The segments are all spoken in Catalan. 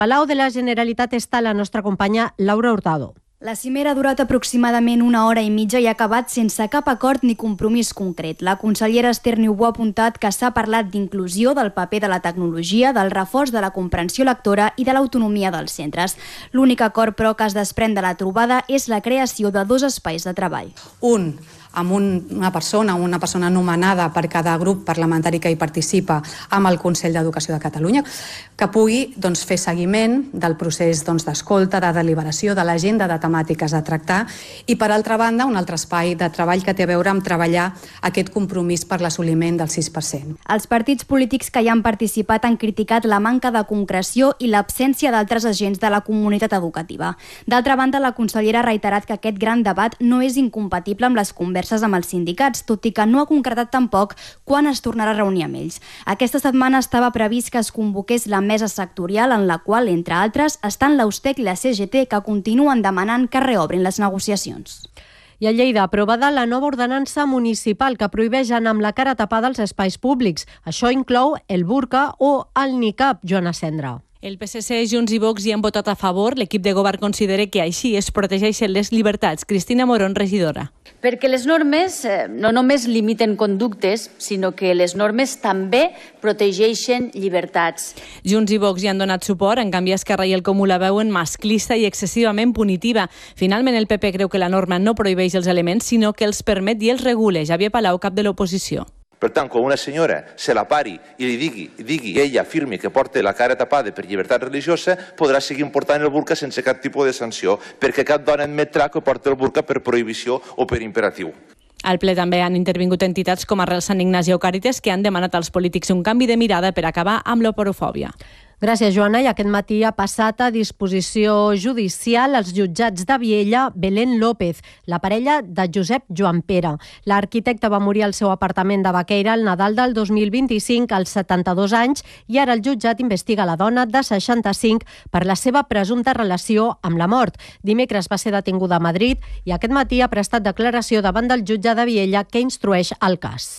Palau de la Generalitat està la nostra companya Laura Hurtado. La cimera ha durat aproximadament 1 hora i mitja i ha acabat sense cap acord ni compromís concret. La consellera Esther Niubó ha apuntat que s'ha parlat d'inclusió, del paper de la tecnologia, del reforç de la comprensió lectora i de l'autonomia dels centres. L'únic acord, però, que es desprèn de la trobada és la creació de 2 espais de treball. Un amb una persona nomenada per cada grup parlamentari que hi participa amb el Consell d'Educació de Catalunya, que pugui fer seguiment del procés d'escolta, de deliberació, de l'agenda de temàtiques a tractar, i per altra banda un altre espai de treball que té a veure amb treballar aquest compromís per l'assoliment del 6%. Els partits polítics que hi han participat han criticat la manca de concreció i l'absència d'altres agents de la comunitat educativa. D'altra banda, la consellera ha reiterat que aquest gran debat no és incompatible amb les converses amb els sindicats, tot i que no ha concretat tampoc quan es tornarà a reunir amb ells. Aquesta setmana estava previst que es convoqués la mesa sectorial, en la qual, entre altres, estan l'Austec i la CGT, que continuen demanant que reobrin les negociacions. I a Lleida, aprovada la nova ordenança municipal que prohibeix anar amb la cara tapada als espais públics. Això inclou el burca o el niqab, Joana Cendra. El PSC, Junts i Vox hi han votat a favor. L'equip de govern considera que així es protegeixen les llibertats. Cristina Morón, regidora. Perquè les normes no només limiten conductes, sinó que les normes també protegeixen llibertats. Junts i Vox hi han donat suport, en canvi Esquerra i el Comú la veuen masclista i excessivament punitiva. Finalment, el PP creu que la norma no prohibeix els elements, sinó que els permet i els regula. Javier Palau, cap de l'oposició. Per tant, quan una senyora se la pari i li digui ella afirmi que porta la cara tapada per llibertat religiosa, podrà seguir portant el burca sense cap tipus de sanció, perquè cap dona admetrà que porta el burca per prohibició o per imperatiu. Al ple també han intervingut entitats com Arrel Sant Ignasi o Càritas, que han demanat als polítics un canvi de mirada per acabar amb l'oporofòbia. Gràcies, Joana. I aquest matí ha passat a disposició judicial als jutjats de Viella Belén López, la parella de Josep Joan Pere. L'arquitecte va morir al seu apartament de Baqueira el Nadal del 2025 als 72 anys i ara el jutjat investiga la dona de 65 per la seva presumpta relació amb la mort. Dimecres va ser detinguda a Madrid i aquest matí ha prestat declaració davant del jutge de Viella que instrueix el cas.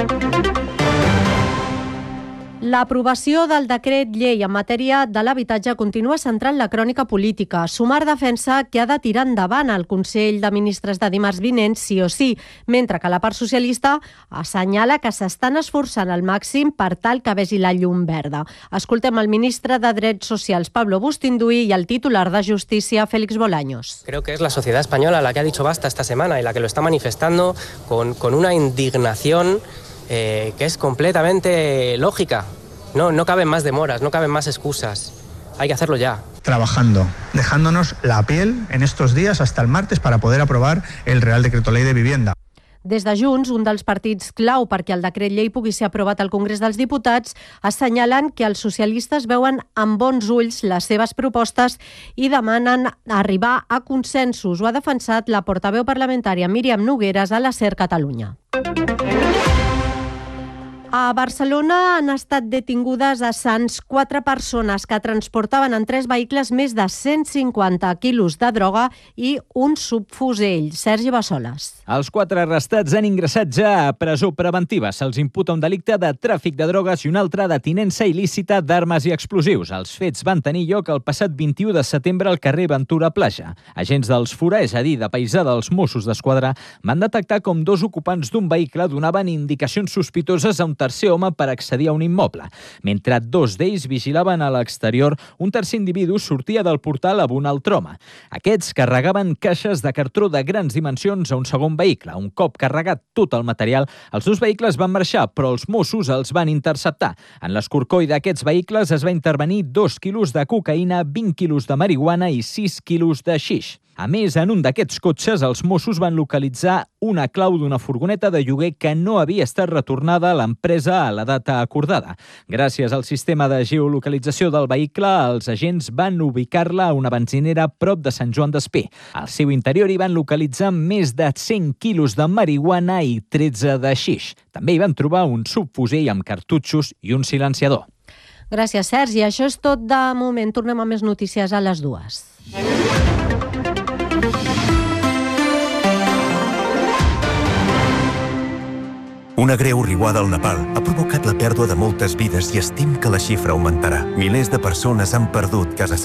L'aprovació del decret llei en matèria de l'habitatge continua centrant la crònica política. Sumar defensa que ha de tirar endavant el Consell de Ministres de dimarts vinent sí o sí, mentre que la part socialista assenyala que s'estan esforçant al màxim per tal que vegi la llum verda. Escoltem el ministre de Drets Socials, Pablo Bustinduy, y el titular de Justícia, Félix Bolaños. Creo que es la sociedad española la que ha dicho basta esta semana y la que lo está manifestando con una indignación que es completamente lógica. No caben más demoras, no caben más excusas. Hay que hacerlo ya. Trabajando, dejándonos la piel en estos días hasta el martes para poder aprobar el Real Decreto Ley de Vivienda. Des de Junts, un dels partits clau perquè el decret llei pugui ser aprovat al Congrés dels Diputats, assenyalen que els socialistes veuen amb bons ulls les seves propostes i demanen arribar a consensos. Ho ha defensat la portaveu parlamentària Míriam Nogueras a la SER Catalunya. A Barcelona han estat detingudes a Sants 4 persones que transportaven en 3 vehicles més de 150 quilos de droga i un subfusell. Sergi Bassoles. Els 4 arrestats han ingressat ja a presó preventiva. Se'ls imputa un delicte de tràfic de drogues i un altre de tinença il·lícita d'armes i explosius. Els fets van tenir lloc el passat 21 de setembre al carrer Ventura Plaja. Agents dels FURA, és a dir, de paisà dels Mossos d'Esquadra, van detectar com 2 ocupants d'un vehicle donaven indicacions sospitoses a un tercer home per accedir a un immoble. Mentre 2 d'ells vigilaven a l'exterior, un tercer individu sortia del portal amb un altre home. Aquests carregaven caixes de cartró de grans dimensions a un segon vehicle. Un cop carregat tot el material, els 2 vehicles van marxar, però els Mossos els van interceptar. En l'escorcoll d'aquests vehicles es va intervenir 2 quilos de cocaïna, 20 quilos de marihuana i 6 quilos de xix. A més, en un d'aquests cotxes, els Mossos van localitzar una clau d'una furgoneta de lloguer que no havia estat retornada a l'empresa a la data acordada. Gràcies al sistema de geolocalització del vehicle, els agents van ubicar-la a una benzinera prop de Sant Joan d'Espí. Al seu interior hi van localitzar més de 100 quilos de marihuana i 13 de xix. També hi van trobar un subfusell amb cartutxos i un silenciador. Gràcies, Sergi. Això és tot de moment. Tornem a més notícies a les 2. Una greu riuada al Nepal ha provocat la pèrdua de moltes vides i estim que la xifra augmentarà. Milers de persones han perdut casa seva.